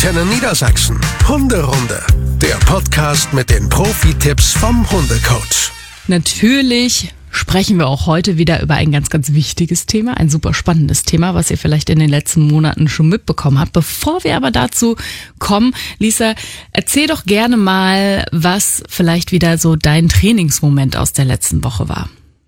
Antenne Niedersachsen. Hunderunde. Der Podcast mit den Profi-Tipps vom Hundecoach. Natürlich sprechen wir auch heute wieder über ein ganz, ganz wichtiges Thema, ein super spannendes Thema, was ihr vielleicht in den letzten Monaten schon mitbekommen habt. Bevor wir aber dazu kommen, Lisa, erzähl doch gerne mal, was vielleicht wieder so dein Trainingsmoment aus der letzten Woche war.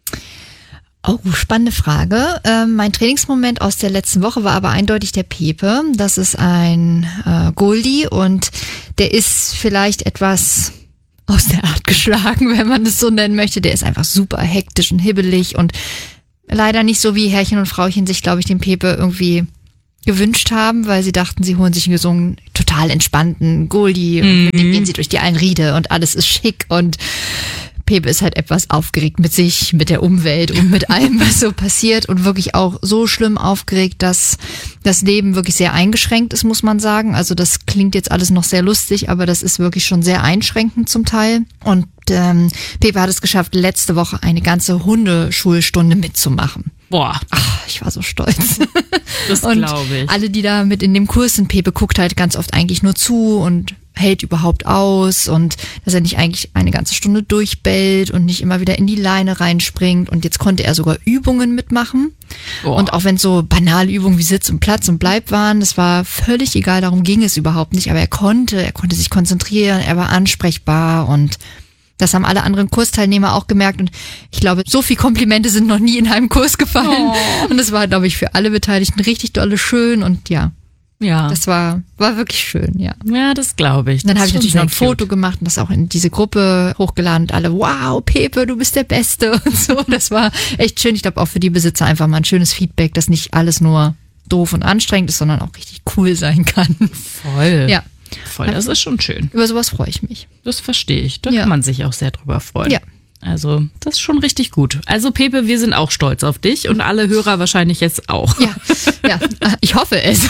Oh, spannende Frage. Mein Trainingsmoment aus der letzten Woche war aber eindeutig der Pepe. Das ist ein Goldie und der ist vielleicht etwas aus der Art geschlagen, wenn man es so nennen möchte. Der ist einfach super hektisch und hibbelig und leider nicht so, wie Herrchen und Frauchen sich, glaube ich, den Pepe irgendwie gewünscht haben, weil sie dachten, sie holen sich so einen total entspannten Goldie und mit dem gehen sie durch die Allenriede und alles ist schick und Pepe ist halt etwas aufgeregt mit sich, mit der Umwelt und mit allem, was so passiert und wirklich auch so schlimm aufgeregt, dass das Leben wirklich sehr eingeschränkt ist, muss man sagen. Also das klingt jetzt alles noch sehr lustig, aber das ist wirklich schon sehr einschränkend zum Teil. Und Pepe hat es geschafft, letzte Woche eine ganze Hundeschulstunde mitzumachen. Boah. Ach, ich war so stolz. Das glaube ich. Alle, die da mit in dem Kurs sind, Pepe guckt halt ganz oft eigentlich nur zu und hält überhaupt aus und dass er nicht eigentlich eine ganze Stunde durchbellt und nicht immer wieder in die Leine reinspringt. Und jetzt konnte er sogar Übungen mitmachen. Boah. Und auch wenn so banale Übungen wie Sitz und Platz und Bleib waren, das war völlig egal, darum ging es überhaupt nicht. Aber er konnte sich konzentrieren, er war ansprechbar und das haben alle anderen Kursteilnehmer auch gemerkt und ich glaube, so viel Komplimente sind noch nie in einem Kurs gefallen. Oh. Und das war, glaube ich, für alle Beteiligten richtig dolle schön und ja, das war wirklich schön, ja. Ja, das glaube ich. Dann habe ich natürlich noch ein Foto gemacht und das auch in diese Gruppe hochgeladen und alle, wow, Pepe, du bist der Beste und so. Das war echt schön. Ich glaube auch für die Besitzer einfach mal ein schönes Feedback, dass nicht alles nur doof und anstrengend ist, sondern auch richtig cool sein kann. Voll. Ja. Voll, das ist schon schön. Über sowas freue ich mich. Das verstehe ich. Da kann man sich auch sehr drüber freuen. Ja. Also, das ist schon richtig gut. Also, Pepe, wir sind auch stolz auf dich und alle Hörer wahrscheinlich jetzt auch. Ja, ich hoffe es.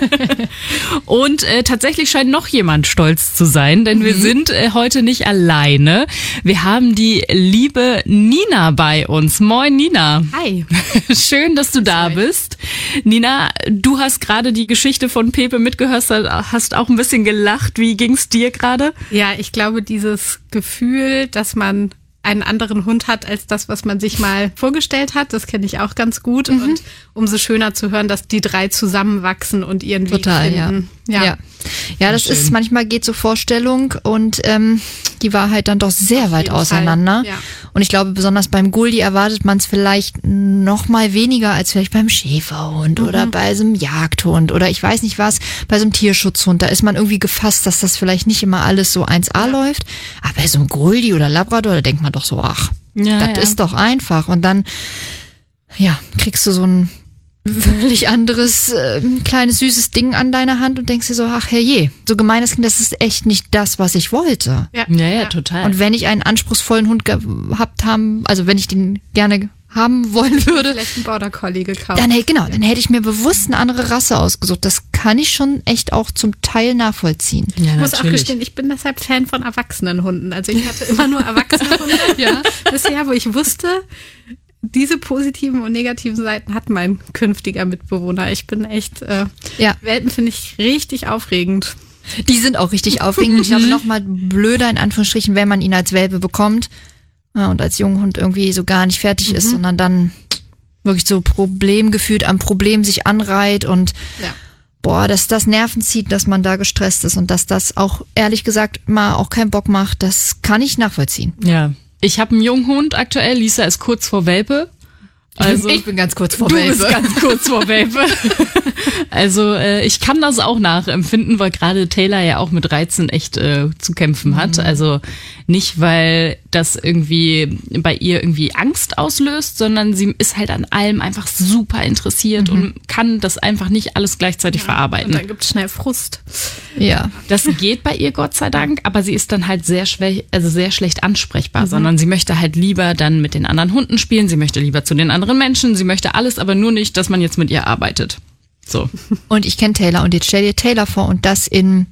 Und tatsächlich scheint noch jemand stolz zu sein, denn wir sind heute nicht alleine. Wir haben die liebe Nina bei uns. Moin, Nina. Hi. Schön, dass du da bist. Nina, du hast gerade die Geschichte von Pepe mitgehört, hast auch ein bisschen gelacht. Wie ging's dir gerade? Ja, ich glaube, dieses Gefühl, dass man einen anderen Hund hat als das, was man sich mal vorgestellt hat. Das kenne ich auch ganz gut. Und umso schöner zu hören, dass die drei zusammenwachsen und ihren Weg finden. Ja, das ist, manchmal geht so Vorstellung und die Wahrheit dann doch sehr weit auseinander. Ja. Und ich glaube, besonders beim Goldie erwartet man es vielleicht noch mal weniger als vielleicht beim Schäferhund oder bei so einem Jagdhund oder ich weiß nicht was, bei so einem Tierschutzhund. Da ist man irgendwie gefasst, dass das vielleicht nicht immer alles so 1A läuft. Aber bei so einem Goldie oder Labrador, da denkt man doch so, ach, das ist doch einfach. Und dann, kriegst du so ein völlig anderes, kleines, süßes Ding an deiner Hand und denkst dir so, ach herrje, so gemeines Kind, das ist echt nicht das, was ich wollte. Ja, total. Und wenn ich einen anspruchsvollen Hund also wenn ich den gerne haben wollen würde, vielleicht einen Border Collie gekauft. Dann hätte ich mir bewusst eine andere Rasse ausgesucht. Das kann ich schon echt auch zum Teil nachvollziehen. Ja, ich muss auch gestehen, ich bin deshalb Fan von erwachsenen Hunden. Also ich hatte immer nur erwachsene Hunde bisher, wo ich wusste, diese positiven und negativen Seiten hat mein künftiger Mitbewohner. Ich bin echt, Welpen finde ich richtig aufregend. Die sind auch richtig aufregend. Ich glaube, noch mal blöder in Anführungsstrichen, wenn man ihn als Welpe bekommt und als Junghund irgendwie so gar nicht fertig ist, sondern dann wirklich so problemgefühlt am Problem sich anreiht und dass das Nerven zieht, dass man da gestresst ist und dass das auch, ehrlich gesagt, mal auch keinen Bock macht, das kann ich nachvollziehen. Ja. Ich habe einen Junghund aktuell. Lisa ist kurz vor Welpe. Also, ich bin ganz kurz vor Welpe. Du bist ganz kurz vor Welpe. Also ich kann das auch nachempfinden, weil gerade Taylor ja auch mit Reizen echt zu kämpfen hat. Also nicht, weil das irgendwie bei ihr irgendwie Angst auslöst, sondern sie ist halt an allem einfach super interessiert und kann das einfach nicht alles gleichzeitig verarbeiten. Und dann gibt's schnell Frust. Ja. Das geht bei ihr, Gott sei Dank, aber sie ist dann halt sehr schlecht ansprechbar, sondern sie möchte halt lieber dann mit den anderen Hunden spielen, sie möchte lieber zu den anderen Menschen, sie möchte alles, aber nur nicht, dass man jetzt mit ihr arbeitet. So. Und ich kenne Taylor und jetzt stell dir Taylor vor und das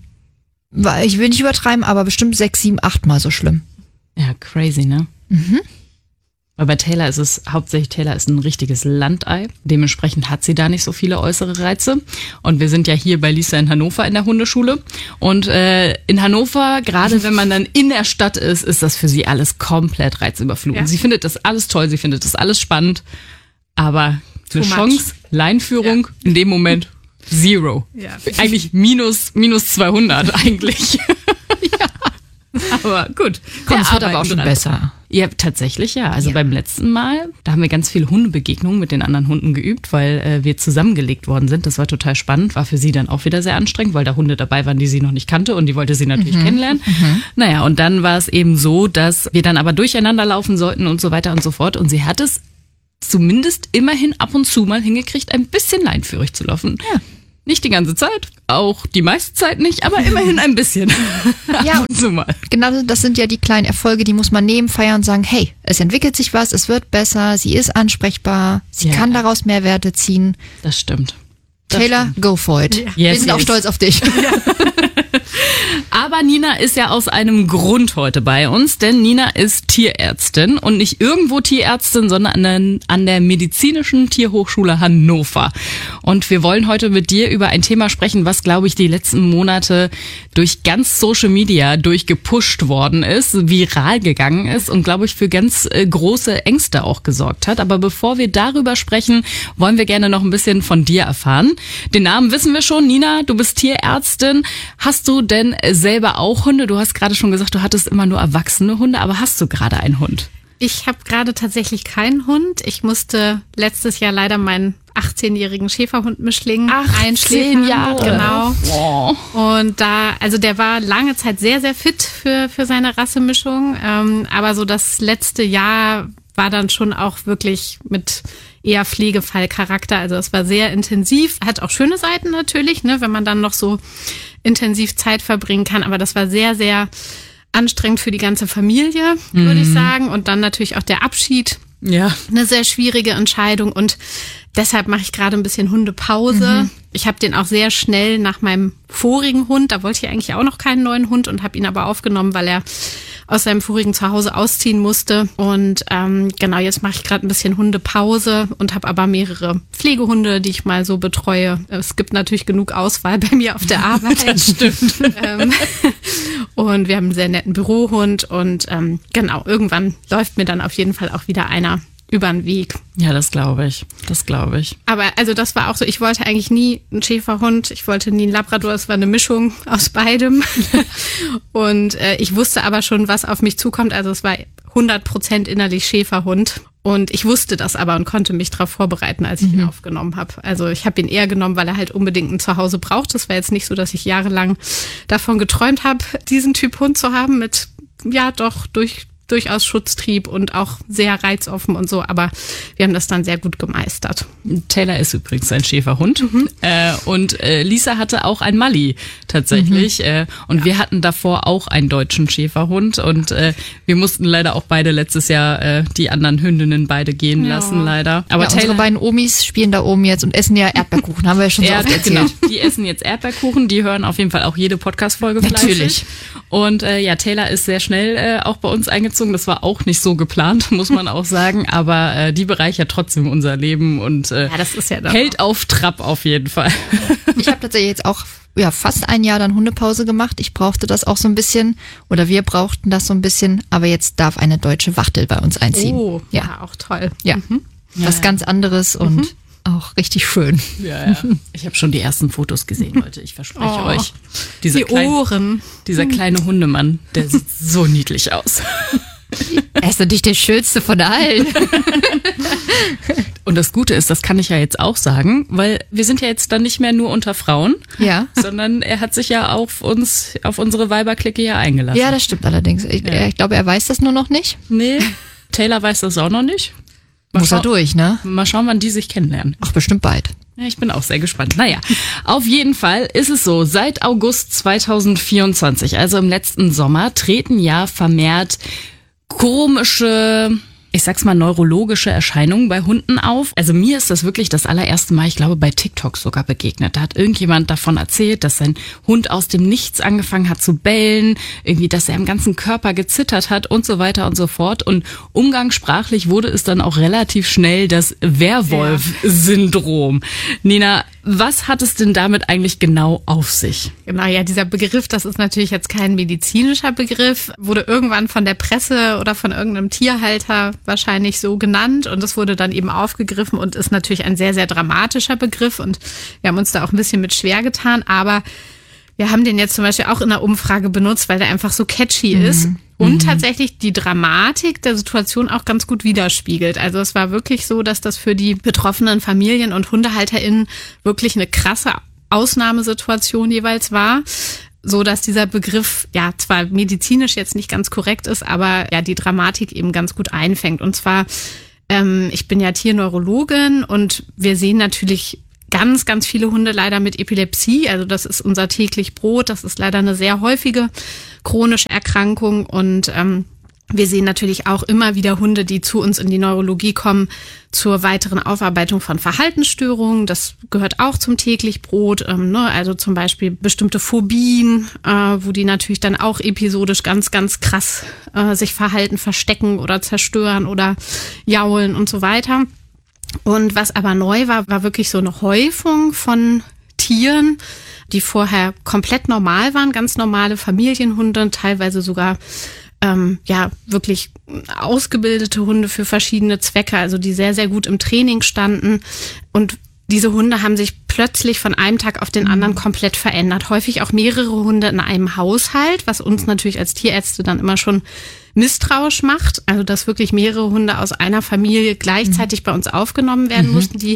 ich will nicht übertreiben, aber bestimmt 6, 7, 8 Mal so schlimm. Ja, crazy, ne? Weil bei Taylor ist es hauptsächlich, Taylor ist ein richtiges Landei. Dementsprechend hat sie da nicht so viele äußere Reize. Und wir sind ja hier bei Lisa in Hannover in der Hundeschule. Und in Hannover, gerade wenn man dann in der Stadt ist, ist das für sie alles komplett reizüberfluten. Ja. Sie findet das alles toll, sie findet das alles spannend. Aber eine Chance, Leinführung, in dem Moment 0. Ja. Eigentlich minus 200 eigentlich. Ja. Aber gut. Es wird aber auch schon besser. Ja, tatsächlich ja. Also beim letzten Mal, da haben wir ganz viele Hundebegegnungen mit den anderen Hunden geübt, weil wir zusammengelegt worden sind. Das war total spannend, war für sie dann auch wieder sehr anstrengend, weil da Hunde dabei waren, die sie noch nicht kannte und die wollte sie natürlich kennenlernen. Naja, und dann war es eben so, dass wir dann aber durcheinander laufen sollten und so weiter und so fort. Und sie hat es zumindest immerhin ab und zu mal hingekriegt, ein bisschen leinführig zu laufen. Ja. Nicht die ganze Zeit, auch die meiste Zeit nicht, aber immerhin ein bisschen. Ja, und so mal. Genau, das sind ja die kleinen Erfolge, die muss man nehmen, feiern und sagen, hey, es entwickelt sich was, es wird besser, sie ist ansprechbar, sie kann daraus Mehrwerte ziehen. Das stimmt. Taylor, go for it. Ja. Wir sind auch stolz auf dich. Ja. Aber Nina ist ja aus einem Grund heute bei uns, denn Nina ist Tierärztin und nicht irgendwo Tierärztin, sondern an der Medizinischen Tierhochschule Hannover. Und wir wollen heute mit dir über ein Thema sprechen, was, glaube ich, die letzten Monate durch ganz Social Media durchgepusht worden ist, viral gegangen ist und, glaube ich, für ganz große Ängste auch gesorgt hat. Aber bevor wir darüber sprechen, wollen wir gerne noch ein bisschen von dir erfahren. Den Namen wissen wir schon. Nina, du bist Tierärztin. Hast du denn selber auch Hunde? Du hast gerade schon gesagt, du hattest immer nur erwachsene Hunde, aber hast du gerade einen Hund? Ich habe gerade tatsächlich keinen Hund. Ich musste letztes Jahr leider meinen 18-jährigen Schäferhund-Mischling einschläfern. Jahre. Genau. Wow. Und der war lange Zeit sehr, sehr fit für seine Rassemischung. Aber so das letzte Jahr war dann schon auch wirklich mit eher Pflegefallcharakter. Also es war sehr intensiv. Hat auch schöne Seiten natürlich, ne, wenn man dann noch so intensiv Zeit verbringen kann. Aber das war sehr, sehr anstrengend für die ganze Familie, würde ich sagen. Und dann natürlich auch der Abschied. Ja. Eine sehr schwierige Entscheidung. Und deshalb mache ich gerade ein bisschen Hundepause. Ich habe den auch sehr schnell nach meinem vorigen Hund, da wollte ich eigentlich auch noch keinen neuen Hund und habe ihn aber aufgenommen, weil er aus seinem vorigen Zuhause ausziehen musste. Und genau, jetzt mache ich gerade ein bisschen Hundepause und habe aber mehrere Pflegehunde, die ich mal so betreue. Es gibt natürlich genug Auswahl bei mir auf der Arbeit. Das stimmt. Und wir haben einen sehr netten Bürohund und genau, irgendwann läuft mir dann auf jeden Fall auch wieder einer über den Weg. Ja, das glaube ich. Aber also das war auch so, ich wollte eigentlich nie einen Schäferhund, ich wollte nie einen Labrador, es war eine Mischung aus beidem. Und ich wusste aber schon, was auf mich zukommt. Also es war 100% innerlich Schäferhund. Und ich wusste das aber und konnte mich darauf vorbereiten, als ich ihn aufgenommen habe. Also ich habe ihn eher genommen, weil er halt unbedingt ein Zuhause braucht. Das war jetzt nicht so, dass ich jahrelang davon geträumt habe, diesen Typ Hund zu haben mit, ja doch, durchaus Schutztrieb und auch sehr reizoffen und so, aber wir haben das dann sehr gut gemeistert. Taylor ist übrigens ein Schäferhund und Lisa hatte auch ein Mali tatsächlich und wir hatten davor auch einen deutschen Schäferhund und wir mussten leider auch beide letztes Jahr die anderen Hündinnen beide gehen lassen, leider. Aber Taylor, unsere beiden Omis spielen da oben jetzt und essen ja Erdbeerkuchen, haben wir ja schon so oft erzählt. Genau, die essen jetzt Erdbeerkuchen, die hören auf jeden Fall auch jede Podcast-Folge fleißig. Natürlich. Und Taylor ist sehr schnell auch bei uns eingezogen. Das war auch nicht so geplant, muss man auch sagen, aber die bereichert trotzdem unser Leben und das ist ja hält auf Trab auf jeden Fall. Ich habe tatsächlich jetzt auch fast ein Jahr dann Hundepause gemacht. Ich brauchte das auch so ein bisschen oder wir brauchten das so ein bisschen, aber jetzt darf eine deutsche Wachtel bei uns einziehen. Oh, ja, auch toll. Ja, was ganz anderes und auch richtig schön. Ja. Ich habe schon die ersten Fotos gesehen, Leute. Ich verspreche euch. Ohren. Dieser kleine Hundemann, der sieht so niedlich aus. Er ist natürlich der schönste von allen. Und das Gute ist, das kann ich ja jetzt auch sagen, weil wir sind ja jetzt dann nicht mehr nur unter Frauen, sondern er hat sich ja auf unsere Weiberklicke ja eingelassen. Ja, das stimmt allerdings. Ich glaube, er weiß das nur noch nicht. Nee, Taylor weiß das auch noch nicht. Muss er durch, ne? Mal schauen, wann die sich kennenlernen. Ach, bestimmt bald. Ja, ich bin auch sehr gespannt. Naja, auf jeden Fall ist es so, seit August 2024, also im letzten Sommer, treten ja vermehrt komische ich sag's mal, neurologische Erscheinungen bei Hunden auf. Also mir ist das wirklich das allererste Mal, ich glaube, bei TikTok sogar begegnet. Da hat irgendjemand davon erzählt, dass sein Hund aus dem Nichts angefangen hat zu bellen, irgendwie, dass er im ganzen Körper gezittert hat und so weiter und so fort. Und umgangssprachlich wurde es dann auch relativ schnell das Werwolf-Syndrom. Nina, was hat es denn damit eigentlich genau auf sich? Genau, ja, dieser Begriff, das ist natürlich jetzt kein medizinischer Begriff, wurde irgendwann von der Presse oder von irgendeinem Tierhalter wahrscheinlich so genannt und das wurde dann eben aufgegriffen und ist natürlich ein sehr, sehr dramatischer Begriff und wir haben uns da auch ein bisschen mit schwer getan, aber wir haben den jetzt zum Beispiel auch in der Umfrage benutzt, weil der einfach so catchy ist und tatsächlich die Dramatik der Situation auch ganz gut widerspiegelt. Also es war wirklich so, dass das für die betroffenen Familien und HundehalterInnen wirklich eine krasse Ausnahmesituation jeweils war, so dass dieser Begriff ja zwar medizinisch jetzt nicht ganz korrekt ist, aber ja die Dramatik eben ganz gut einfängt. Und zwar, ich bin ja Tierneurologin und wir sehen natürlich ganz, ganz viele Hunde leider mit Epilepsie. Also das ist unser täglich Brot. Das ist leider eine sehr häufige chronische Erkrankung. Und wir sehen natürlich auch immer wieder Hunde, die zu uns in die Neurologie kommen, zur weiteren Aufarbeitung von Verhaltensstörungen. Das gehört auch zum täglich Brot. Also zum Beispiel bestimmte Phobien, wo die natürlich dann auch episodisch ganz, ganz krass sich verhalten, verstecken oder zerstören oder jaulen und so weiter. Und was aber neu war, war wirklich so eine Häufung von Tieren, die vorher komplett normal waren, ganz normale Familienhunde, teilweise sogar wirklich ausgebildete Hunde für verschiedene Zwecke, also die sehr, sehr gut im Training standen. Und diese Hunde haben sich plötzlich von einem Tag auf den anderen komplett verändert. Häufig auch mehrere Hunde in einem Haushalt, was uns natürlich als Tierärzte dann immer schon misstrauisch macht. Also dass wirklich mehrere Hunde aus einer Familie gleichzeitig bei uns aufgenommen werden mussten, die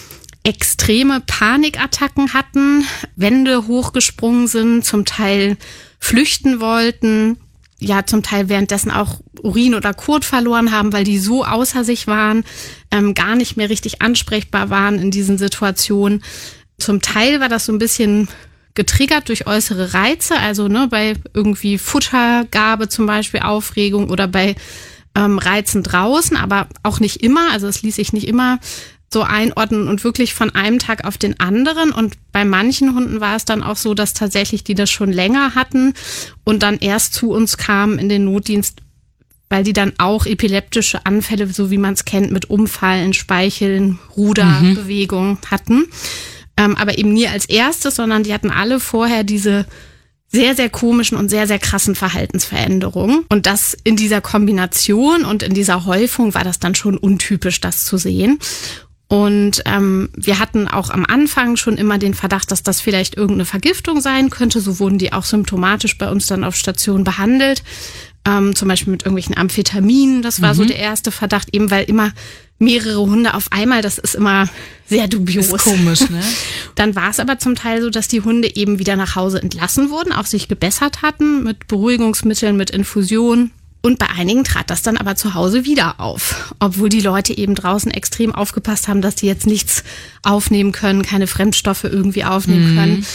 extreme Panikattacken hatten, Wände hochgesprungen sind, zum Teil flüchten wollten, ja zum Teil währenddessen auch Urin oder Kot verloren haben, weil die so außer sich waren, gar nicht mehr richtig ansprechbar waren in diesen Situationen. Zum Teil war das so ein bisschen getriggert durch äußere Reize, also bei irgendwie Futtergabe zum Beispiel, Aufregung oder bei Reizen draußen, aber auch nicht immer, also es ließ sich nicht immer so einordnen und wirklich von einem Tag auf den anderen. Und bei manchen Hunden war es dann auch so, dass tatsächlich die das schon länger hatten und dann erst zu uns kamen in den Notdienst, weil die dann auch epileptische Anfälle, so wie man es kennt, mit Umfallen, Speicheln, Ruderbewegungen hatten. Aber eben nie als erstes, sondern die hatten alle vorher diese sehr, sehr komischen und sehr, sehr krassen Verhaltensveränderungen. Und das in dieser Kombination und in dieser Häufung war das dann schon untypisch, das zu sehen. Und wir hatten auch am Anfang schon immer den Verdacht, dass das vielleicht irgendeine Vergiftung sein könnte. So wurden die auch symptomatisch bei uns dann auf Station behandelt. Zum Beispiel mit irgendwelchen Amphetaminen. Das war so der erste Verdacht, eben weil immer mehrere Hunde auf einmal, das ist immer sehr dubios. Ist komisch, ne? Dann war es aber zum Teil so, dass die Hunde eben wieder nach Hause entlassen wurden, auch sich gebessert hatten mit Beruhigungsmitteln, mit Infusion. Und bei einigen trat das dann aber zu Hause wieder auf, obwohl die Leute eben draußen extrem aufgepasst haben, dass die jetzt nichts aufnehmen können, keine Fremdstoffe irgendwie aufnehmen können.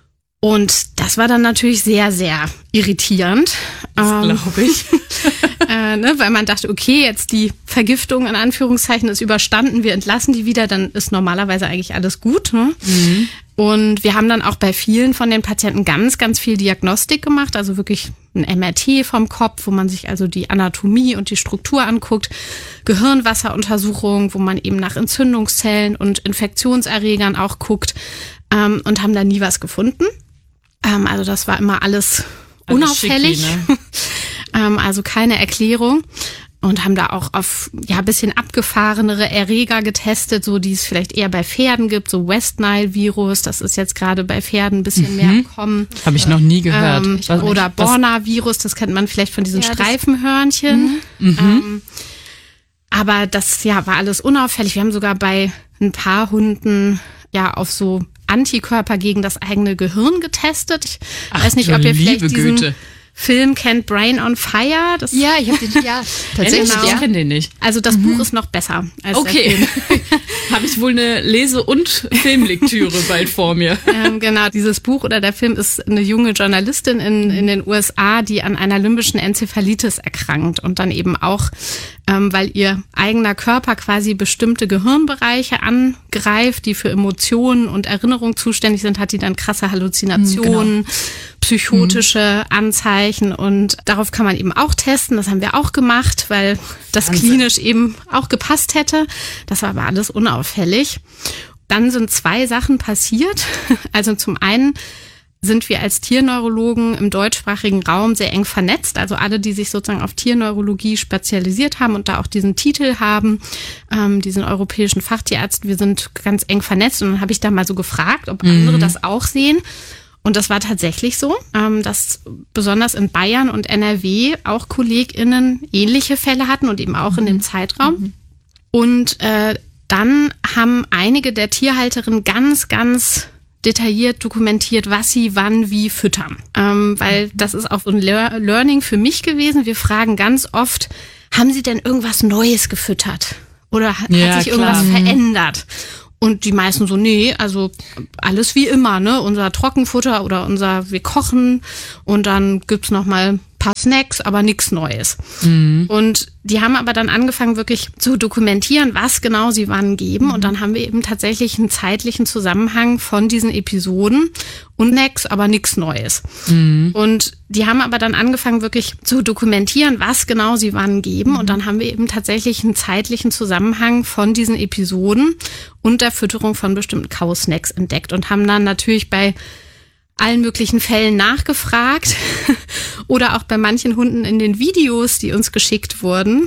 Und das war dann natürlich sehr, sehr irritierend. Das glaube ich. Weil man dachte, okay, jetzt die Vergiftung in Anführungszeichen ist überstanden, wir entlassen die wieder, dann ist normalerweise eigentlich alles gut. Ne? Und wir haben dann auch bei vielen von den Patienten ganz, ganz viel Diagnostik gemacht, also wirklich ein MRT vom Kopf, wo man sich also die Anatomie und die Struktur anguckt, Gehirnwasseruntersuchung, wo man eben nach Entzündungszellen und Infektionserregern auch guckt und haben da nie was gefunden. Also das war immer alles unauffällig, schicki, ne? Also keine Erklärung. Und haben da auch auf ein bisschen abgefahrenere Erreger getestet, so die es vielleicht eher bei Pferden gibt, so West Nile Virus, das ist jetzt gerade bei Pferden ein bisschen mehr im Kommen. Habe ich noch nie gehört. Oder Borna Virus, das kennt man vielleicht von diesen Streifenhörnchen. Aber das war alles unauffällig. Wir haben sogar bei ein paar Hunden auf so Antikörper gegen das eigene Gehirn getestet. Ich weiß nicht, ob ihr vielleicht diesen Film kennt, Brain on Fire. Ich habe den, tatsächlich. Ich kenne den nicht. Also das Buch ist noch besser als der Film. habe ich wohl eine Lese- und Filmlektüre bald vor mir. Genau, dieses Buch oder der Film ist eine junge Journalistin in den USA, die an einer limbischen Enzephalitis erkrankt und dann eben auch, weil ihr eigener Körper quasi bestimmte Gehirnbereiche angreift, die für Emotionen und Erinnerung zuständig sind, hat die dann krasse Halluzinationen, psychotische Anzeichen und darauf kann man eben auch testen. Das haben wir auch gemacht, weil das klinisch eben auch gepasst hätte. Das war aber alles unauffällig. Dann sind 2 Sachen passiert. Also zum einen sind wir als Tierneurologen im deutschsprachigen Raum sehr eng vernetzt. Also alle, die sich sozusagen auf Tierneurologie spezialisiert haben und da auch diesen Titel haben, diesen europäischen Fachtierarzt, wir sind ganz eng vernetzt. Und dann habe ich da mal so gefragt, ob andere das auch sehen. Und das war tatsächlich so, dass besonders in Bayern und NRW auch KollegInnen ähnliche Fälle hatten und eben auch in dem Zeitraum. Und dann haben einige der Tierhalterinnen ganz, ganz detailliert dokumentiert, was sie wann wie füttern. Weil das ist auch so ein Learning für mich gewesen. Wir fragen ganz oft, haben sie denn irgendwas Neues gefüttert? Oder hat sich irgendwas verändert? Und die meisten so, nee, also alles wie immer, ne? Unser Trockenfutter oder wir kochen und dann gibt's noch mal ein paar Snacks, aber nichts Neues. Und die haben aber dann angefangen, wirklich zu dokumentieren, was genau sie wann geben. Und dann haben wir eben tatsächlich einen zeitlichen Zusammenhang von diesen Episoden und Snacks, aber nichts Neues. Und die haben aber dann angefangen, wirklich zu dokumentieren, was genau sie wann geben. Und dann haben wir eben tatsächlich einen zeitlichen Zusammenhang von diesen Episoden und der Fütterung von bestimmten Kausnacks entdeckt und haben dann natürlich bei allen möglichen Fällen nachgefragt oder auch bei manchen Hunden in den Videos, die uns geschickt wurden,